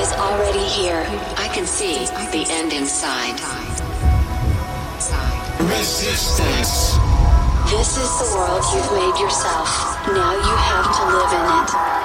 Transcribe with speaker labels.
Speaker 1: is already here. I can see the end inside.
Speaker 2: Resistance.
Speaker 1: This is the world you've made yourself. Now you have to live in it.